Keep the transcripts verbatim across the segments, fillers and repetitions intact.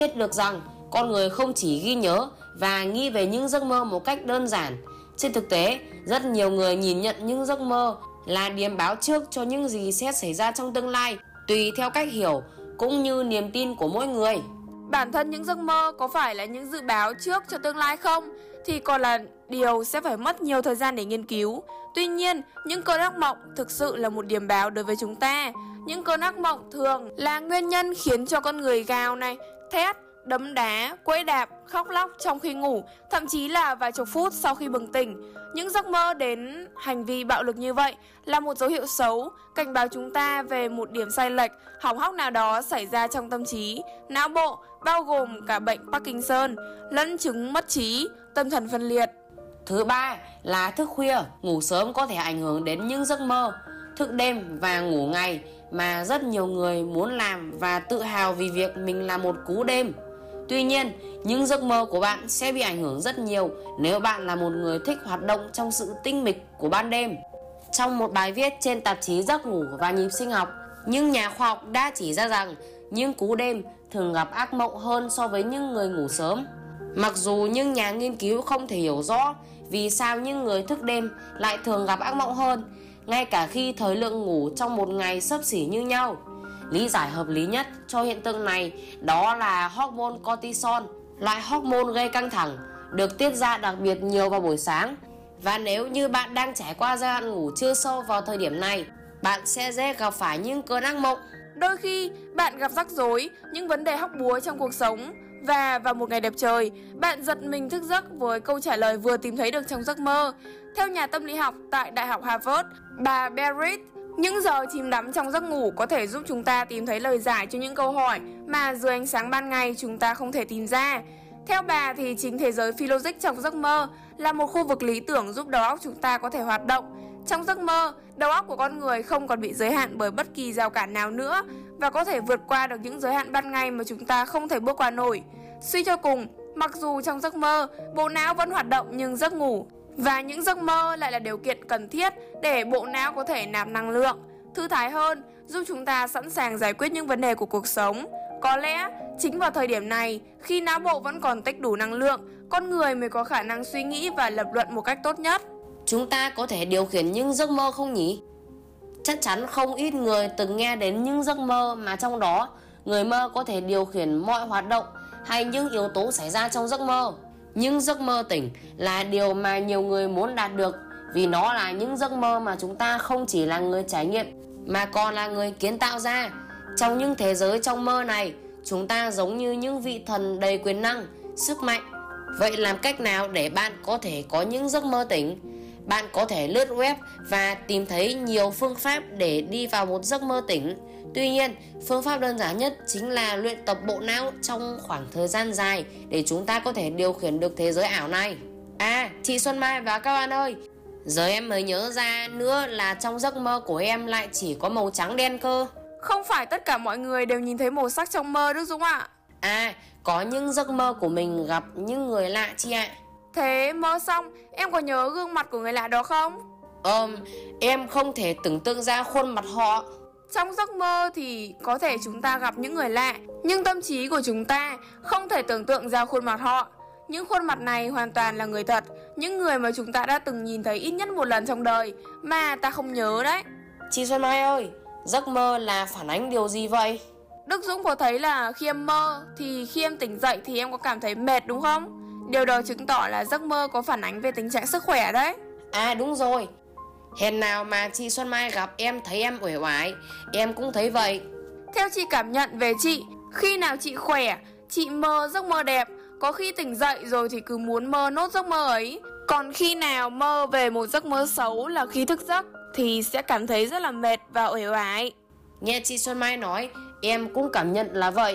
biết được rằng con người không chỉ ghi nhớ và nghĩ về những giấc mơ một cách đơn giản. Trên thực tế, rất nhiều người nhìn nhận những giấc mơ là điềm báo trước cho những gì sẽ xảy ra trong tương lai, tùy theo cách hiểu cũng như niềm tin của mỗi người. Bản thân những giấc mơ có phải là những dự báo trước cho tương lai không thì còn là điều sẽ phải mất nhiều thời gian để nghiên cứu. Tuy nhiên, những cơn ác mộng thực sự là một điềm báo đối với chúng ta. Những cơn ác mộng thường là nguyên nhân khiến cho con người gào này, thét, đấm đá, quẫy đạp, khóc lóc trong khi ngủ, thậm chí là vài chục phút sau khi bừng tỉnh. Những giấc mơ đến hành vi bạo lực như vậy là một dấu hiệu xấu, cảnh báo chúng ta về một điểm sai lệch, hỏng hóc nào đó xảy ra trong tâm trí, não bộ, bao gồm cả bệnh Parkinson, lẫn chứng mất trí, tâm thần phân liệt. Thứ ba là thức khuya, ngủ sớm có thể ảnh hưởng đến những giấc mơ. Thức đêm và ngủ ngày mà rất nhiều người muốn làm và tự hào vì việc mình là một cú đêm. Tuy nhiên, những giấc mơ của bạn sẽ bị ảnh hưởng rất nhiều nếu bạn là một người thích hoạt động trong sự tinh mịch của ban đêm. Trong một bài viết trên tạp chí Giấc ngủ và nhịp sinh học, những nhà khoa học đã chỉ ra rằng những cú đêm thường gặp ác mộng hơn so với những người ngủ sớm. Mặc dù những nhà nghiên cứu không thể hiểu rõ vì sao những người thức đêm lại thường gặp ác mộng hơn, ngay cả khi thời lượng ngủ trong một ngày xấp xỉ như nhau. Lý giải hợp lý nhất cho hiện tượng này đó là hormone cortisol, loại hormone gây căng thẳng, được tiết ra đặc biệt nhiều vào buổi sáng. Và nếu như bạn đang trải qua giai đoạn ngủ chưa sâu vào thời điểm này, bạn sẽ dễ gặp phải những cơn ác mộng. Đôi khi bạn gặp rắc rối, những vấn đề hóc búa trong cuộc sống, và vào một ngày đẹp trời, bạn giật mình thức giấc với câu trả lời vừa tìm thấy được trong giấc mơ. Theo nhà tâm lý học tại Đại học Harvard, bà Berit, những giờ chìm đắm trong giấc ngủ có thể giúp chúng ta tìm thấy lời giải cho những câu hỏi mà dưới ánh sáng ban ngày chúng ta không thể tìm ra. Theo bà thì chính thế giới phi logic trong giấc mơ là một khu vực lý tưởng giúp đầu óc chúng ta có thể hoạt động. Trong giấc mơ, đầu óc của con người không còn bị giới hạn bởi bất kỳ rào cản nào nữa và có thể vượt qua được những giới hạn ban ngày mà chúng ta không thể bước qua nổi. Suy cho cùng, mặc dù trong giấc mơ, bộ não vẫn hoạt động nhưng giấc ngủ và những giấc mơ lại là điều kiện cần thiết để bộ não có thể nạp năng lượng, thư thái hơn, giúp chúng ta sẵn sàng giải quyết những vấn đề của cuộc sống. Có lẽ, chính vào thời điểm này, khi não bộ vẫn còn tích đủ năng lượng, con người mới có khả năng suy nghĩ và lập luận một cách tốt nhất. Chúng ta có thể điều khiển những giấc mơ không nhỉ? Chắc chắn không ít người từng nghe đến những giấc mơ mà trong đó người mơ có thể điều khiển mọi hoạt động hay những yếu tố xảy ra trong giấc mơ. Những giấc mơ tỉnh là điều mà nhiều người muốn đạt được vì nó là những giấc mơ mà chúng ta không chỉ là người trải nghiệm mà còn là người kiến tạo ra. Trong những thế giới trong mơ này, chúng ta giống như những vị thần đầy quyền năng, sức mạnh. Vậy làm cách nào để bạn có thể có những giấc mơ tỉnh? Bạn có thể lướt web và tìm thấy nhiều phương pháp để đi vào một giấc mơ tỉnh. Tuy nhiên, phương pháp đơn giản nhất chính là luyện tập bộ não trong khoảng thời gian dài để chúng ta có thể điều khiển được thế giới ảo này. À, chị Xuân Mai và các bạn ơi, giờ em mới nhớ ra nữa là trong giấc mơ của em lại chỉ có màu trắng đen cơ. Không phải tất cả mọi người đều nhìn thấy màu sắc trong mơ Đức Dũng ạ. À, có những giấc mơ của mình gặp những người lạ chị ạ. Thế mơ xong, em có nhớ gương mặt của người lạ đó không? Ờm, em không thể tưởng tượng ra khuôn mặt họ. Trong giấc mơ thì có thể chúng ta gặp những người lạ, nhưng tâm trí của chúng ta không thể tưởng tượng ra khuôn mặt họ. Những khuôn mặt này hoàn toàn là người thật, những người mà chúng ta đã từng nhìn thấy ít nhất một lần trong đời mà ta không nhớ đấy. Chị Xuân Mai ơi, giấc mơ là phản ánh điều gì vậy? Đức Dũng có thấy là khi em mơ thì khi em tỉnh dậy thì em có cảm thấy mệt đúng không? Điều đó chứng tỏ là giấc mơ có phản ánh về tình trạng sức khỏe đấy. À đúng rồi, hèn nào mà chị Xuân Mai gặp em thấy em uể oải, em cũng thấy vậy. Theo chị cảm nhận về chị, khi nào chị khỏe, chị mơ giấc mơ đẹp. Có khi tỉnh dậy rồi thì cứ muốn mơ nốt giấc mơ ấy. Còn khi nào mơ về một giấc mơ xấu là khi thức giấc thì sẽ cảm thấy rất là mệt và uể oải. Nghe chị Xuân Mai nói, em cũng cảm nhận là vậy.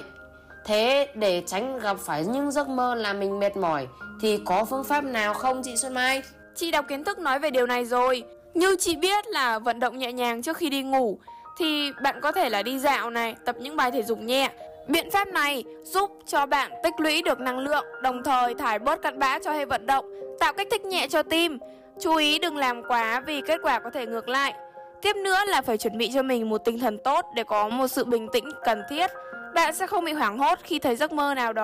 Thế để tránh gặp phải những giấc mơ làm mình mệt mỏi thì có phương pháp nào không chị Xuân Mai? Chị đọc kiến thức nói về điều này rồi. Như chị biết là vận động nhẹ nhàng trước khi đi ngủ thì bạn có thể là đi dạo này, tập những bài thể dục nhẹ. Biện pháp này giúp cho bạn tích lũy được năng lượng, đồng thời thải bớt cặn bã cho hay vận động, tạo kích thích nhẹ cho tim. Chú ý đừng làm quá vì kết quả có thể ngược lại. Tiếp nữa là phải chuẩn bị cho mình một tinh thần tốt để có một sự bình tĩnh cần thiết. Bạn sẽ không bị hoảng hốt khi thấy giấc mơ nào đó